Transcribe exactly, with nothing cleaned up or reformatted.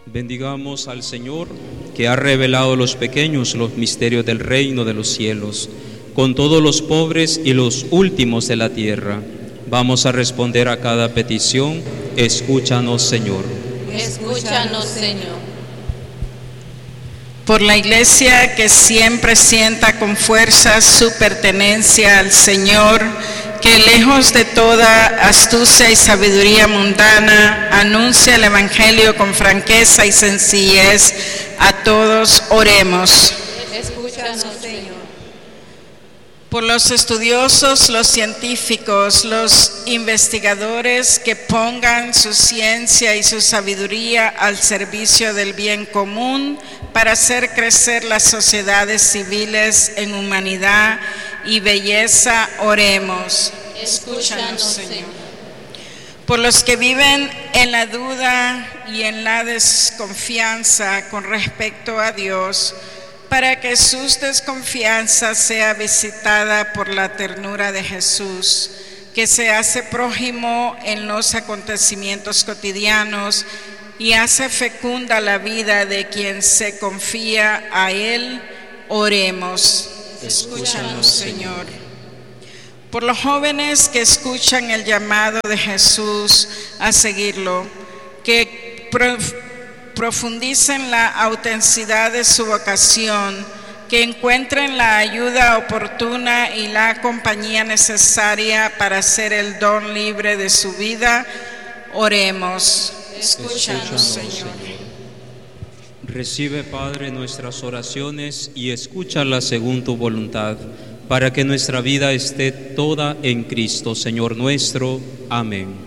Bendigamos al Señor, que ha revelado a los pequeños los misterios del reino de los cielos, con todos los pobres y los últimos de la tierra. Vamos a responder a cada petición. Escúchanos, Señor. Escúchanos, Señor. Por la Iglesia que siempre sienta con fuerza su pertenencia al Señor, que lejos de toda astucia y sabiduría mundana, anuncia el Evangelio con franqueza y sencillez. A todos oremos. Escúchanos, Señor. Por los estudiosos, los científicos, los investigadores que pongan su ciencia y su sabiduría al servicio del bien común para hacer crecer las sociedades civiles en humanidad y belleza, oremos. Escúchanos, Señor. Por los que viven en la duda y en la desconfianza con respecto a Dios, para que su desconfianza sea visitada por la ternura de Jesús, que se hace prójimo en los acontecimientos cotidianos y hace fecunda la vida de quien se confía a Él, oremos. Escúchanos, Señor. Por los jóvenes que escuchan el llamado de Jesús a seguirlo, que profundicen la autenticidad de su vocación, que encuentren la ayuda oportuna y la compañía necesaria para hacer el don libre de su vida, oremos. Escúchanos, Señor. Recibe, Padre, nuestras oraciones y escúchalas según tu voluntad, para que nuestra vida esté toda en Cristo, Señor nuestro. Amén.